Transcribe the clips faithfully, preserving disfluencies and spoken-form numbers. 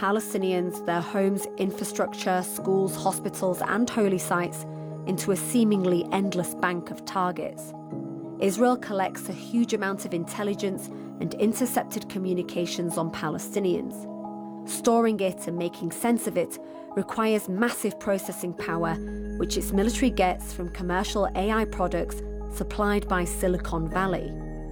Palestinians, their homes, infrastructure, schools, hospitals, and holy sites into a seemingly endless bank of targets. Israel collects a huge amount of intelligence and intercepted communications on Palestinians. Storing it and making sense of it requires massive processing power, which its military gets from commercial A I products supplied by Silicon Valley.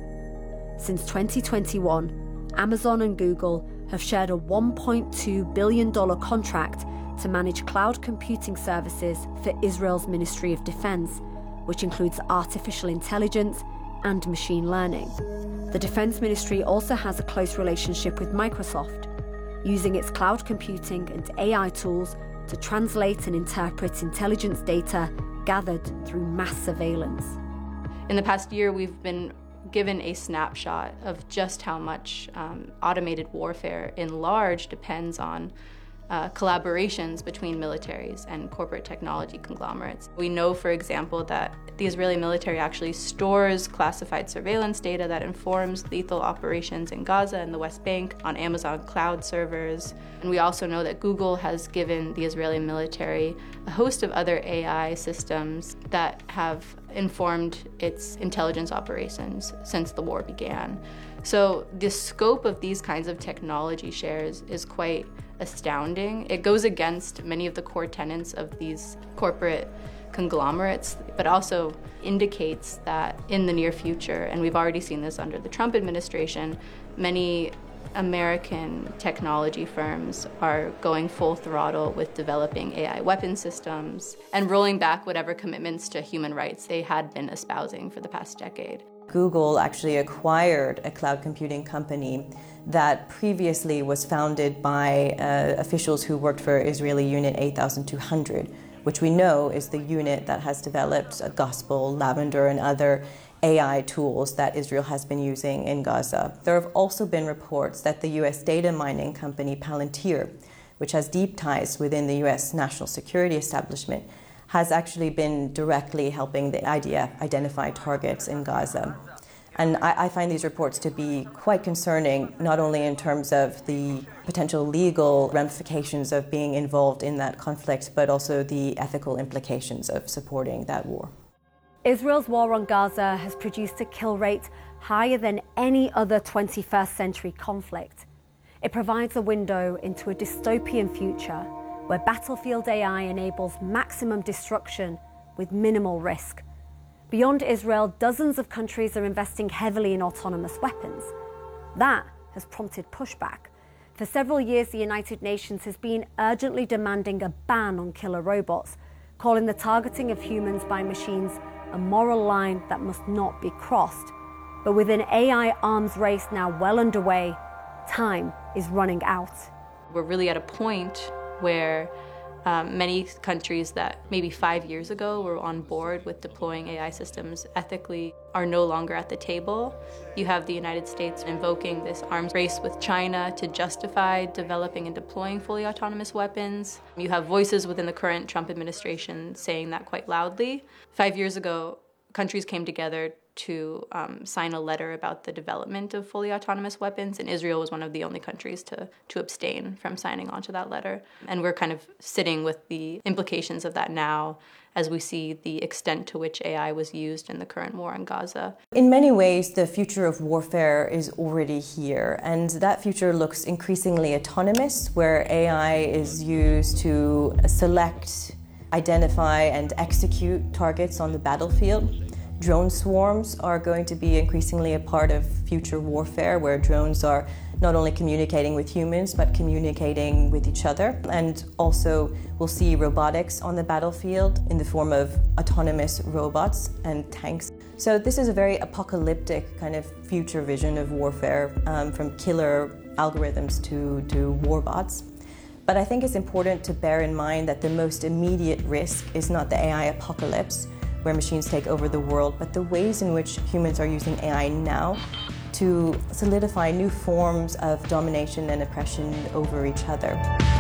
Since twenty twenty-one, Amazon and Google have shared a one point two billion dollars contract to manage cloud computing services for Israel's Ministry of Defense, which includes artificial intelligence and machine learning. The Defense Ministry also has a close relationship with Microsoft, using its cloud computing and A I tools to translate and interpret intelligence data gathered through mass surveillance. In the past year, we've been given a snapshot of just how much um, automated warfare in large depends on uh, collaborations between militaries and corporate technology conglomerates. We know, for example, that the Israeli military actually stores classified surveillance data that informs lethal operations in Gaza and the West Bank on Amazon cloud servers. And we also know that Google has given the Israeli military a host of other A I systems that have informed its intelligence operations since the war began. So the scope of these kinds of technology shares is quite astounding. It goes against many of the core tenets of these corporate conglomerates, but also indicates that in the near future, and we've already seen this under the Trump administration, many American technology firms are going full throttle with developing A I weapon systems and rolling back whatever commitments to human rights they had been espousing for the past decade. Google actually acquired a cloud computing company that previously was founded by uh, officials who worked for Israeli Unit eight thousand two hundred, which we know is the unit that has developed Gospel, Lavender, and other A I tools that Israel has been using in Gaza. There have also been reports that the U S data mining company Palantir, which has deep ties within the U S national security establishment, has actually been directly helping the I D F identify targets in Gaza. And I, I find these reports to be quite concerning, not only in terms of the potential legal ramifications of being involved in that conflict, but also the ethical implications of supporting that war. Israel's war on Gaza has produced a kill rate higher than any other twenty-first century conflict. It provides a window into a dystopian future where battlefield A I enables maximum destruction with minimal risk. Beyond Israel, dozens of countries are investing heavily in autonomous weapons. That has prompted pushback. For several years, the United Nations has been urgently demanding a ban on killer robots, calling the targeting of humans by machines a moral line that must not be crossed. But with an A I arms race now well underway, time is running out. We're really at a point where um, many countries that maybe five years ago were on board with deploying A I systems ethically are no longer at the table. You have the United States invoking this arms race with China to justify developing and deploying fully autonomous weapons. You have voices within the current Trump administration saying that quite loudly. Five years ago, countries came together to um, sign a letter about the development of fully autonomous weapons, and Israel was one of the only countries to, to abstain from signing on to that letter. And we're kind of sitting with the implications of that now as we see the extent to which A I was used in the current war in Gaza. In many ways, the future of warfare is already here, and that future looks increasingly autonomous, where A I is used to select, identify, and execute targets on the battlefield. Drone swarms are going to be increasingly a part of future warfare, where drones are not only communicating with humans, but communicating with each other. And also, we'll see robotics on the battlefield in the form of autonomous robots and tanks. So this is a very apocalyptic kind of future vision of warfare, um, from killer algorithms to, to war bots. But I think it's important to bear in mind that the most immediate risk is not the A I apocalypse, where machines take over the world, but the ways in which humans are using A I now to solidify new forms of domination and oppression over each other.